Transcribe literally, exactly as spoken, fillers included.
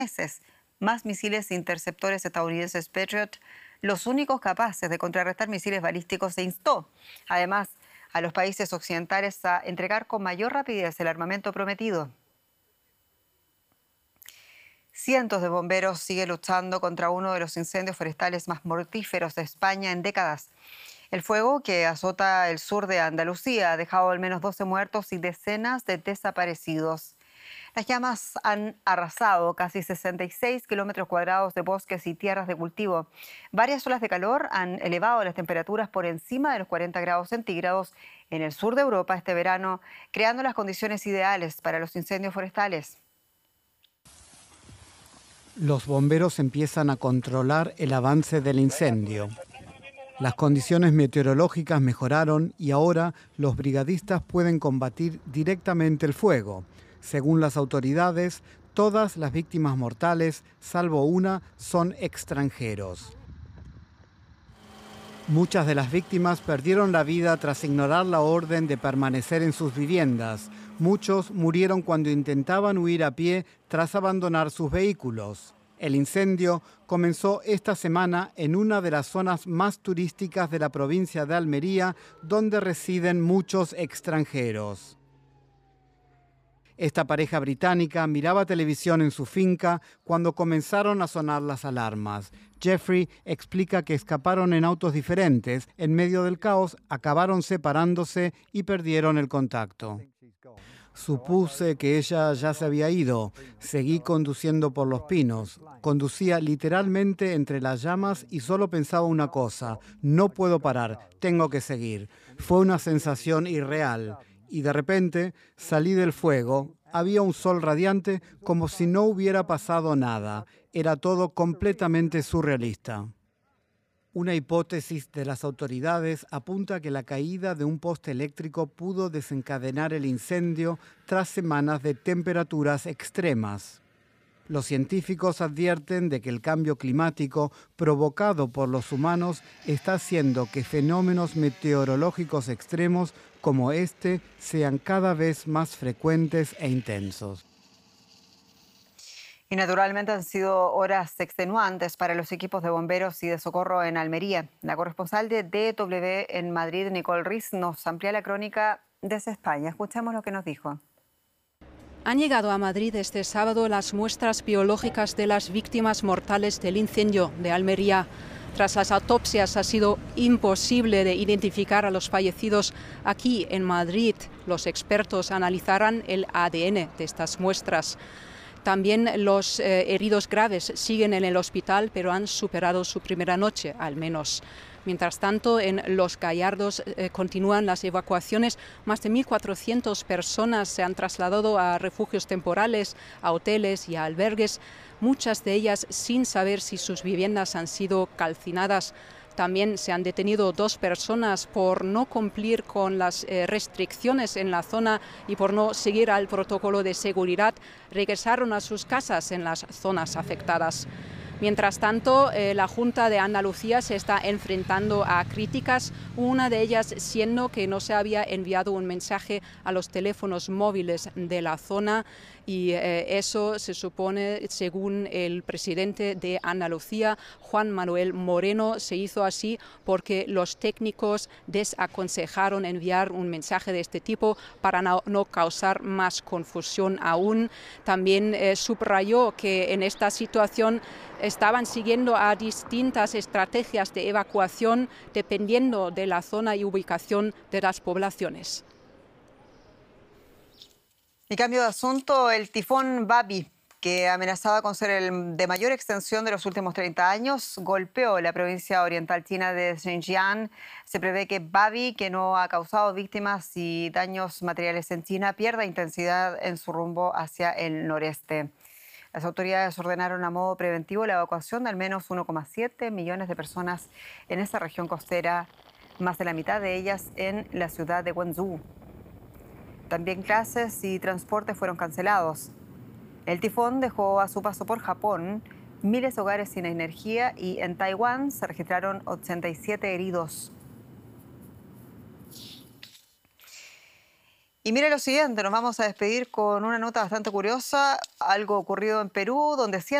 meses. Más misiles interceptores estadounidenses Patriot, los únicos capaces de contrarrestar misiles balísticos, se instó, además, a los países occidentales a entregar con mayor rapidez el armamento prometido. Cientos de bomberos siguen luchando contra uno de los incendios forestales más mortíferos de España en décadas. El fuego, que azota el sur de Andalucía, ha dejado al menos doce muertos y decenas de desaparecidos. Las llamas han arrasado casi sesenta y seis kilómetros cuadrados de bosques y tierras de cultivo. Varias olas de calor han elevado las temperaturas por encima de los cuarenta grados centígrados en el sur de Europa este verano, creando las condiciones ideales para los incendios forestales. Los bomberos empiezan a controlar el avance del incendio. Las condiciones meteorológicas mejoraron y ahora los brigadistas pueden combatir directamente el fuego. Según las autoridades, todas las víctimas mortales, salvo una, son extranjeros. Muchas de las víctimas perdieron la vida tras ignorar la orden de permanecer en sus viviendas. Muchos murieron cuando intentaban huir a pie tras abandonar sus vehículos. El incendio comenzó esta semana en una de las zonas más turísticas de la provincia de Almería, donde residen muchos extranjeros. Esta pareja británica miraba televisión en su finca cuando comenzaron a sonar las alarmas. Jeffrey explica que escaparon en autos diferentes. En medio del caos, acabaron separándose y perdieron el contacto. Supuse que ella ya se había ido. Seguí conduciendo por los pinos. Conducía literalmente entre las llamas y solo pensaba una cosa: no puedo parar, tengo que seguir. Fue una sensación irreal. Y de repente salí del fuego. Había un sol radiante, como si no hubiera pasado nada. Era todo completamente surrealista. Una hipótesis de las autoridades apunta a que la caída de un poste eléctrico pudo desencadenar el incendio tras semanas de temperaturas extremas. Los científicos advierten de que el cambio climático provocado por los humanos está haciendo que fenómenos meteorológicos extremos como este sean cada vez más frecuentes e intensos. Y naturalmente han sido horas extenuantes para los equipos de bomberos y de socorro en Almería. La corresponsal de D W en Madrid, Nicole Riz, nos amplía la crónica desde España. Escuchemos lo que nos dijo. Han llegado a Madrid este sábado las muestras biológicas de las víctimas mortales del incendio de Almería. Tras las autopsias ha sido imposible de identificar a los fallecidos. Aquí en Madrid los expertos analizarán el A D N de estas muestras. También los eh, heridos graves siguen en el hospital, pero han superado su primera noche, al menos. Mientras tanto, en Los Gallardos eh, continúan las evacuaciones. Más de mil cuatrocientas personas se han trasladado a refugios temporales, a hoteles y a albergues, muchas de ellas sin saber si sus viviendas han sido calcinadas. También se han detenido dos personas por no cumplir con las eh, restricciones en la zona y por no seguir al protocolo de seguridad. Regresaron a sus casas en las zonas afectadas. Mientras tanto, eh, la Junta de Andalucía se está enfrentando a críticas, una de ellas siendo que no se había enviado un mensaje a los teléfonos móviles de la zona, y eh, eso se supone, según el presidente de Andalucía, Juan Manuel Moreno, se hizo así porque los técnicos desaconsejaron enviar un mensaje de este tipo para no, no causar más confusión aún. También eh, subrayó que en esta situación estaban siguiendo a distintas estrategias de evacuación dependiendo de la zona y ubicación de las poblaciones. Y cambio de asunto, el tifón Babi, que amenazaba con ser el de mayor extensión de los últimos treinta años, golpeó la provincia oriental china de Xinjiang. Se prevé que Babi, que no ha causado víctimas y daños materiales en China, pierda intensidad en su rumbo hacia el noreste. Las autoridades ordenaron a modo preventivo la evacuación de al menos uno coma siete millones de personas en esta región costera, más de la mitad de ellas en la ciudad de Guangzhou. También clases y transporte fueron cancelados. El tifón dejó a su paso por Japón miles de hogares sin energía y en Taiwán se registraron ochenta y siete heridos. Y mire lo siguiente, nos vamos a despedir con una nota bastante curiosa, algo ocurrido en Perú, donde